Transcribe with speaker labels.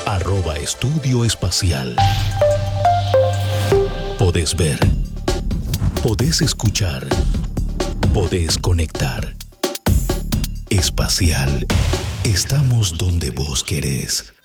Speaker 1: @Estudio Espacial. Podés ver, podés escuchar, podés conectar. Espacial. Estamos donde vos querés.